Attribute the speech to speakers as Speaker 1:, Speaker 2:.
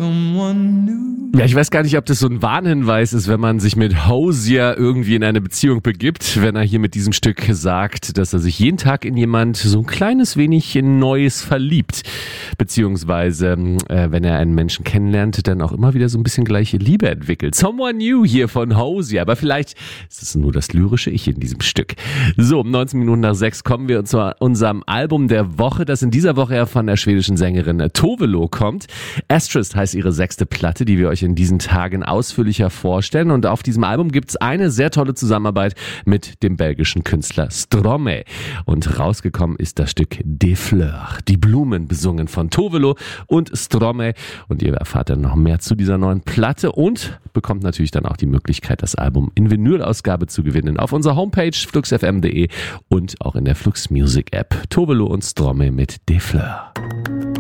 Speaker 1: someone new.
Speaker 2: Ja, ich weiß gar nicht, ob das so ein Warnhinweis ist, wenn man sich mit Hozier irgendwie in eine Beziehung begibt, wenn er hier mit diesem Stück sagt, dass er sich jeden Tag in jemand so ein kleines wenig Neues verliebt. Beziehungsweise, wenn er einen Menschen kennenlernt, dann auch immer wieder so ein bisschen gleiche Liebe entwickelt. Someone New hier von Hozier, aber vielleicht ist es nur das lyrische Ich in diesem Stück. So, um 19 Minuten nach 6 kommen wir zu unserem Album der Woche, das in dieser Woche ja von der schwedischen Sängerin Tove Lo kommt. Asterisk heißt ihre 6. Platte, die wir euch in diesen Tagen ausführlicher vorstellen. Und auf diesem Album gibt's eine sehr tolle Zusammenarbeit mit dem belgischen Künstler Stromae. Und rausgekommen ist das Stück Des Fleurs, die Blumen, besungen von Tove Lo und Stromae. Und ihr erfahrt dann noch mehr zu dieser neuen Platte und bekommt natürlich dann auch die Möglichkeit, das Album in Vinylausgabe zu gewinnen. Auf unserer Homepage fluxfm.de und auch in der Flux Music App. Tove Lo und Stromae mit Des Fleurs.